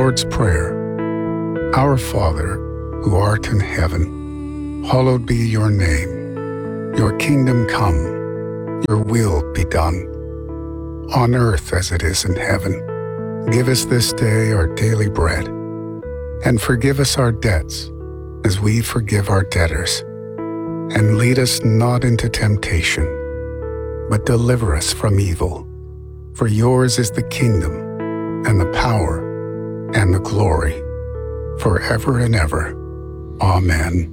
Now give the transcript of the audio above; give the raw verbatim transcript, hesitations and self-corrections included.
Lord's Prayer. Our Father, who art in heaven, hallowed be your name. Your kingdom come, your will be done, on earth as it is in heaven. Give us this day our daily bread, and forgive us our debts, as we forgive our debtors. And lead us not into temptation, but deliver us from evil. For yours is the kingdom, and the power, and the glory, forever and ever. Amen.